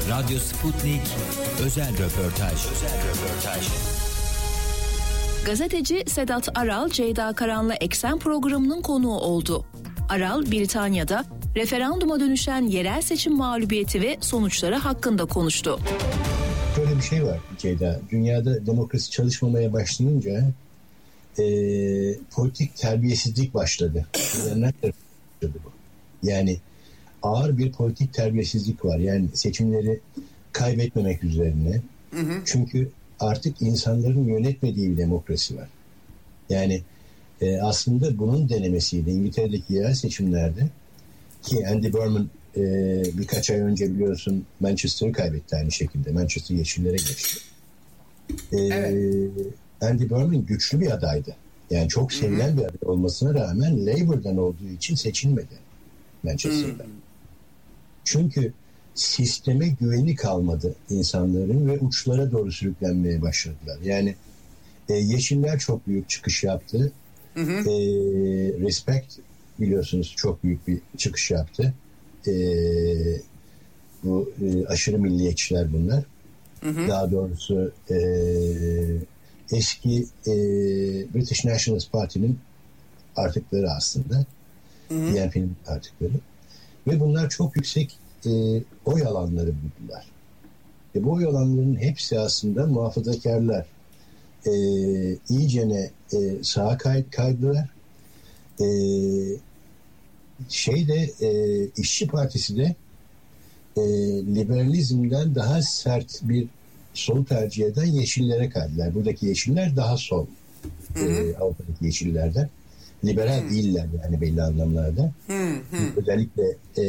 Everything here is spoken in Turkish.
Radyo Sputnik özel röportaj. Gazeteci Sedat Aral, Ceyda Karan'la Eksen programının konuğu oldu. Aral, Britanya'da referanduma dönüşen yerel seçim mağlubiyeti ve sonuçları hakkında konuştu. Böyle bir şey var Ceyda. Dünyada demokrasi çalışmamaya başlayınca politik terbiyesizlik başladı. Yani ağır bir politik terbiyesizlik var. Yani seçimleri kaybetmemek üzerine. Çünkü artık insanların yönetmediği bir demokrasi var. Yani aslında bunun denemesiydi İngiltere'deki yerel seçimlerde, ki Andy Burnham birkaç ay önce biliyorsun Manchester'ı kaybetti aynı şekilde. Manchester Yeşillere geçti. Evet. Andy Burnham güçlü bir adaydı. Yani çok sevilen bir aday olmasına rağmen Labour'dan olduğu için seçilmedi Manchester'da. Çünkü sisteme güveni kalmadı insanların ve uçlara doğru sürüklenmeye başladılar. Yani Yeşiller çok büyük çıkış yaptı. Respect biliyorsunuz çok büyük bir çıkış yaptı. Bu aşırı milliyetçiler bunlar. Daha doğrusu eski British Nationalist Party'nin artıkları aslında. DNP'nin artıkları. Ve bunlar çok yüksek oy alanları buldular. Bu oy alanlarının hepsi aslında muhafazakarlar. İyicene sağa kaydılar. İşçi Partisi de liberalizmden daha sert bir sol tercih eden Yeşillere kaydılar. Buradaki Yeşiller daha sol. Avrupa'daki Yeşillerden. Liberal değiller yani belli anlamlarda. Özellikle